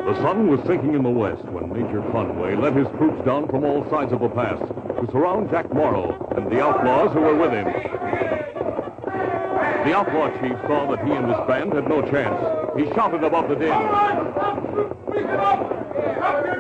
The sun was sinking in the west when Major Conway led his troops down from all sides of the pass to surround Jack Morrow and the outlaws who were with him. The outlaw chief saw that he and his band had no chance. He shouted above the din.